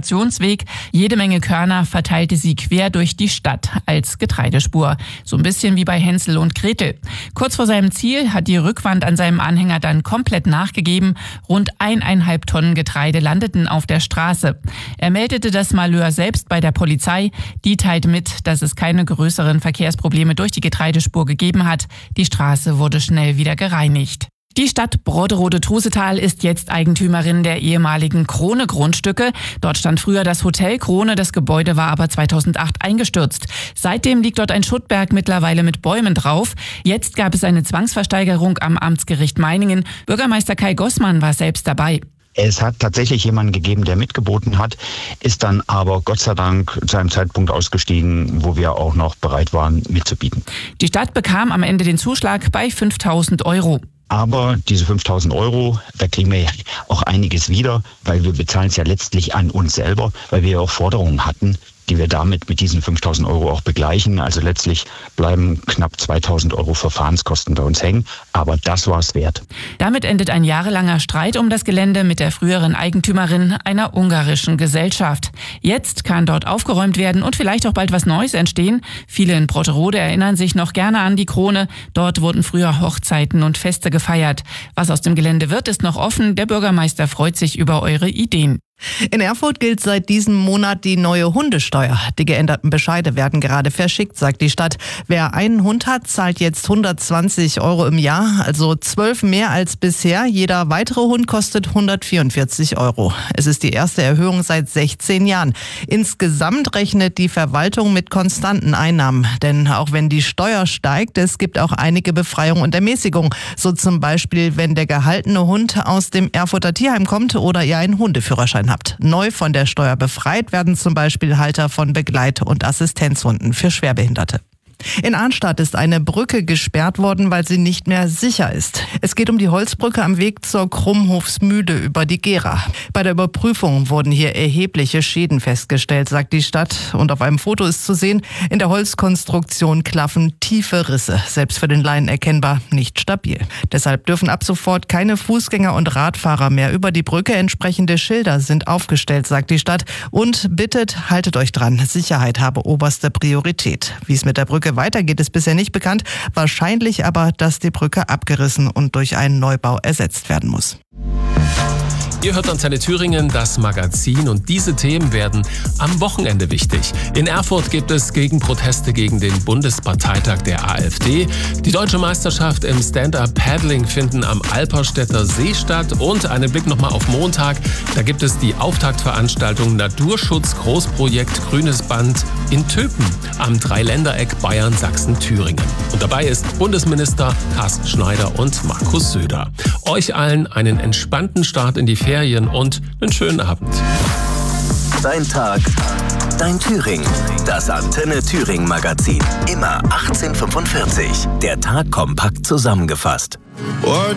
Transportationsweg. Jede Menge Körner verteilte sie quer durch die Stadt als Getreidespur. So ein bisschen wie bei Hänsel und Gretel. Kurz vor seinem Ziel hat die Rückwand an seinem Anhänger dann komplett nachgegeben. Rund 1,5 Tonnen Getreide landeten auf der Straße. Er meldete das Malheur selbst bei der Polizei. Die teilte mit, dass es keine größeren Verkehrsprobleme durch die Getreidespur gegeben hat. Die Straße wurde schnell wieder gereinigt. Die Stadt Brodderode-Trusetal ist jetzt Eigentümerin der ehemaligen Krone-Grundstücke. Dort stand früher das Hotel Krone, das Gebäude war aber 2008 eingestürzt. Seitdem liegt dort ein Schuttberg mittlerweile mit Bäumen drauf. Jetzt gab es eine Zwangsversteigerung am Amtsgericht Meiningen. Bürgermeister Kai Gossmann war selbst dabei. Es hat tatsächlich jemanden gegeben, der mitgeboten hat, ist dann aber Gott sei Dank zu einem Zeitpunkt ausgestiegen, wo wir auch noch bereit waren, mitzubieten. Die Stadt bekam am Ende den Zuschlag bei 5.000 €. Aber diese 5.000 €, da kriegen wir ja auch einiges wieder, weil wir bezahlen es ja letztlich an uns selber, weil wir ja auch Forderungen hatten, die wir damit mit diesen 5.000 € auch begleichen. Also letztlich bleiben knapp 2.000 € Verfahrenskosten bei uns hängen. Aber das war es wert. Damit endet ein jahrelanger Streit um das Gelände mit der früheren Eigentümerin, einer ungarischen Gesellschaft. Jetzt kann dort aufgeräumt werden und vielleicht auch bald was Neues entstehen. Viele in Brodderode erinnern sich noch gerne an die Krone. Dort wurden früher Hochzeiten und Feste gefeiert. Was aus dem Gelände wird, ist noch offen. Der Bürgermeister freut sich über eure Ideen. In Erfurt gilt seit diesem Monat die neue Hundesteuer. Die geänderten Bescheide werden gerade verschickt, sagt die Stadt. Wer einen Hund hat, zahlt jetzt 120 € im Jahr, also 12 mehr als bisher. Jeder weitere Hund kostet 144 €. Es ist die erste Erhöhung seit 16 Jahren. Insgesamt rechnet die Verwaltung mit konstanten Einnahmen. Denn auch wenn die Steuer steigt, es gibt auch einige Befreiungen und Ermäßigungen. So zum Beispiel, wenn der gehaltene Hund aus dem Erfurter Tierheim kommt oder ihr einen Hundeführerschein habt. Neu von der Steuer befreit werden zum Beispiel Halter von Begleit- und Assistenzhunden für Schwerbehinderte. In Arnstadt ist eine Brücke gesperrt worden, weil sie nicht mehr sicher ist. Es geht um die Holzbrücke am Weg zur Krummhofsmühle über die Gera. Bei der Überprüfung wurden hier erhebliche Schäden festgestellt, sagt die Stadt. Und auf einem Foto ist zu sehen, in der Holzkonstruktion klaffen tiefe Risse. Selbst für den Laien erkennbar nicht stabil. Deshalb dürfen ab sofort keine Fußgänger und Radfahrer mehr über die Brücke. Entsprechende Schilder sind aufgestellt, sagt die Stadt. Und bittet, haltet euch dran. Sicherheit habe oberste Priorität. Wie es mit der Brücke weitergeht, ist bisher nicht bekannt. Wahrscheinlich aber, dass die Brücke abgerissen und durch einen Neubau ersetzt werden muss. Ihr hört Antenne Thüringen, das Magazin, und diese Themen werden am Wochenende wichtig. In Erfurt gibt es Gegenproteste gegen den Bundesparteitag der AfD. Die deutsche Meisterschaft im Stand-Up-Paddling finden am Alperstädter See statt. Und einen Blick nochmal auf Montag. Da gibt es die Auftaktveranstaltung Naturschutz-Großprojekt Grünes Band in Töpen am Dreiländereck Bayern, Sachsen, Thüringen. Und dabei ist Bundesminister Carsten Schneider und Markus Söder. Euch allen einen entspannten Start in die Ferien und einen schönen Abend. Dein Tag, dein Thüringen. Das Antenne Thüringen Magazin. Immer 18:45. Der Tag kompakt zusammengefasst.